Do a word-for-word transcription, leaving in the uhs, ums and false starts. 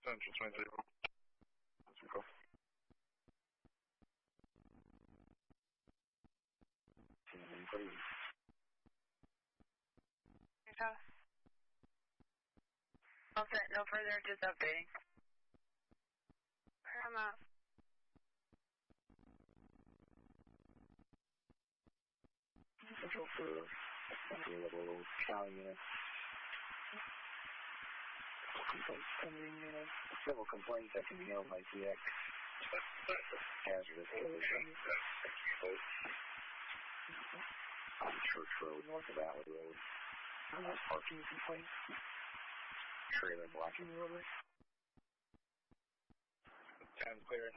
Central twenty-three. Let's go. Please. All set, no further, just updating. Paramount. Central for available Cal unit. Complaints pending unit. Civil complaints that can be held by C X. Hazardous pollution. On Church Road, north of Valley Road. Parking complaint. Trailer blocking the roadway. Ten clear.